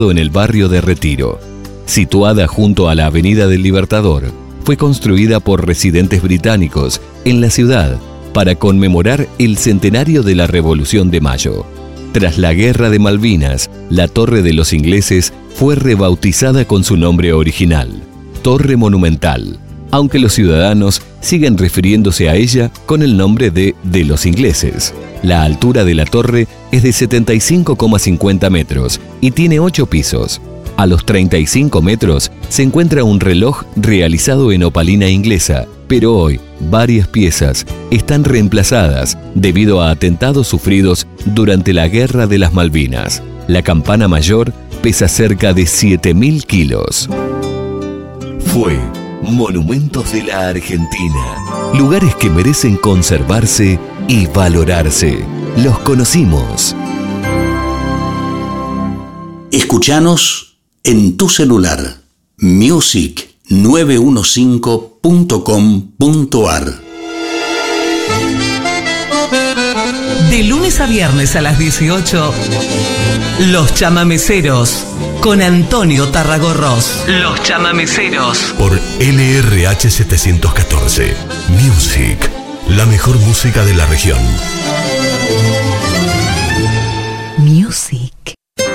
en el barrio de Retiro. Situada junto a la Avenida del Libertador, fue construida por residentes británicos en la ciudad para conmemorar el centenario de la Revolución de Mayo. Tras la Guerra de Malvinas, la Torre de los Ingleses fue rebautizada con su nombre original, Torre Monumental, aunque los ciudadanos siguen refiriéndose a ella con el nombre de los Ingleses. La altura de la torre es de 75,50 metros y tiene 8 pisos. A los 35 metros se encuentra un reloj realizado en opalina inglesa, pero hoy varias piezas están reemplazadas debido a atentados sufridos durante la Guerra de las Malvinas. La campana mayor pesa cerca de 7.000 kilos. Fue Monumentos de la Argentina. Lugares que merecen conservarse y valorarse. Los conocimos. Escuchanos en tu celular. music915.com.ar. De lunes a viernes a las 18, Los Chamameceros, con Antonio Tarragorros. Los Chamameceros. Por LRH 714. Music. La mejor música de la región. Music.